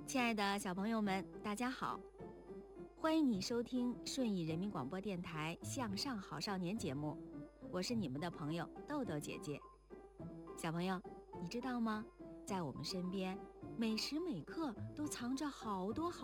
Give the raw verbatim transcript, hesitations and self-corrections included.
亲爱的小朋友们，大家好！欢迎你收听顺义人民广播电台向上好少年节目，我是你们的朋友豆豆姐姐。小朋友，你知道吗？在我们身边，每时每刻都藏着好多好